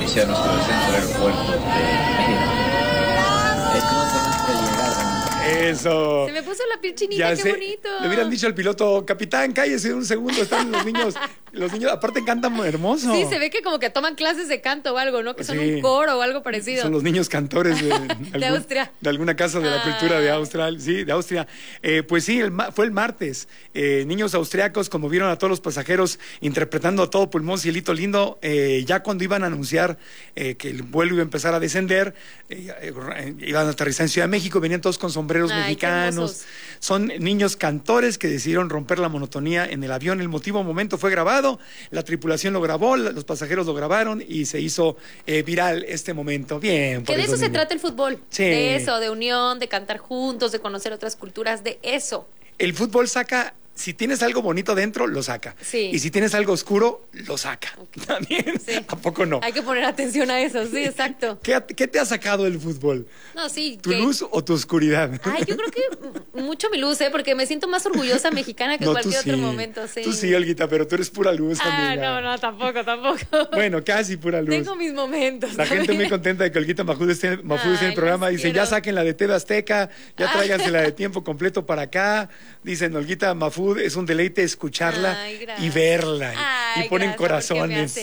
inició nuestro descenso del aeropuerto de Mérida. Estuvimos en nuestra llegada. Eso. Se me puso la piel chinita, qué bonito. Le hubieran dicho al piloto, capitán, cállese un segundo, están los niños aparte cantan hermoso. Sí, se ve que como que toman clases de canto o algo, ¿no? Que son Sí. un coro o algo parecido. Son los niños cantores de Austria. De alguna casa de la cultura de Austria. Sí, de Austria. Pues sí, fue el martes. Niños austriacos conmovieron a todos los pasajeros interpretando a todo pulmón Cielito Lindo. Ya cuando iban a anunciar que el vuelo iba a empezar a descender, iban a aterrizar en Ciudad de México, venían todos con sombreros mexicanos. Son niños cantores que decidieron romper la monotonía en el avión. El momento fue grabado. La tripulación lo grabó, los pasajeros lo grabaron y se hizo viral este momento. Bien. Que de eso se trata el fútbol. Sí. De eso, de unión, de cantar juntos, de conocer otras culturas, de eso. El fútbol saca, si tienes algo bonito dentro, lo saca. Sí. Y si tienes algo oscuro, lo saca. Okay. También. Sí. ¿A poco no? Hay que poner atención a eso, sí, exacto. ¿Qué te ha sacado el fútbol? No, sí. ¿Tu luz o tu oscuridad? Ay, yo creo que mucho mi luz, porque me siento más orgullosa mexicana que cualquier otro momento. Sí. Tú sí, Olguita, pero tú eres pura luz, amiga. No, tampoco. Bueno, casi pura luz. Tengo mis momentos. La gente muy contenta de que Olguita Mahfouz esté en el programa. Dice, ya saquen la de TV Azteca, ya tráiganse la de tiempo completo para acá. Dicen, Olguita Mahfouz, es un deleite escucharla y verla. Y ponen corazones.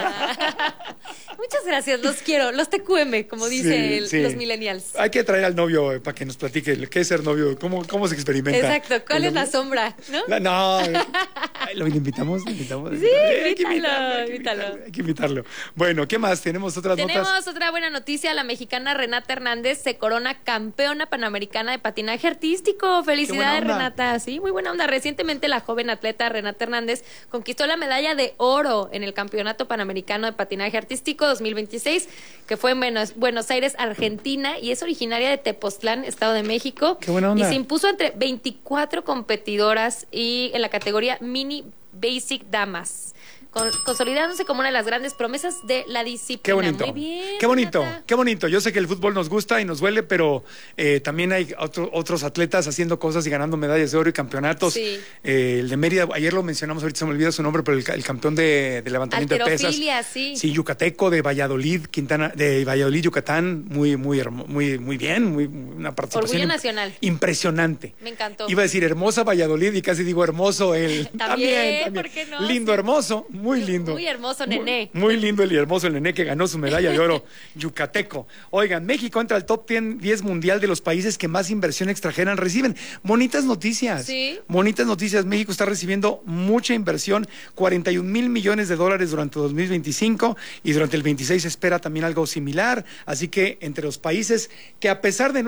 Muchas gracias, los quiero, los TQM, como dicen los millennials. Hay que traer al novio para que nos platique qué es ser novio, cómo se experimenta. Exacto, ¿cuál es la sombra? No. ¿Lo invitamos? Sí, invítalo. Hay que invitarlo. Bueno, ¿qué más? Tenemos otras notas. Tenemos otra buena noticia. La mexicana Renata Hernández se corona campeona panamericana de patinaje artístico. Felicidades, Renata. Sí, muy buena onda. Recientemente la joven atleta Renata Hernández conquistó la medalla de oro en el Campeonato Panamericano de Patinaje Artístico 2026, que fue en Buenos Aires, Argentina, y es originaria de Tepoztlán, Estado de México. Qué buena onda. Y se impuso entre 24 competidoras y en la categoría Mini Basic Damas, consolidándose como una de las grandes promesas de la disciplina. Qué bonito. Muy bien, qué bonito, Renata. qué bonito. Yo sé que el fútbol nos gusta y nos duele, pero también hay otros atletas haciendo cosas y ganando medallas de oro y campeonatos. Sí. El de Mérida, ayer lo mencionamos, ahorita se me olvida su nombre, pero el campeón de levantamiento de pesas. Sí. Sí, yucateco de Valladolid, Yucatán, muy bien, una participación. Orgullo nacional. Impresionante. Me encantó. Iba a decir hermosa Valladolid y casi digo hermoso él. También. ¿Por qué no? Lindo, sí. Hermoso. Muy lindo. Muy hermoso, nené. Muy lindo y hermoso el nené que ganó su medalla de oro yucateco. Oigan, México entra al top 10 mundial de los países que más inversión extranjera reciben. Bonitas noticias. Sí. Bonitas noticias. México está recibiendo mucha inversión, 41,000 millones de dólares durante 2025 y durante el 26 se espera también algo similar. Así que entre los países que a pesar de no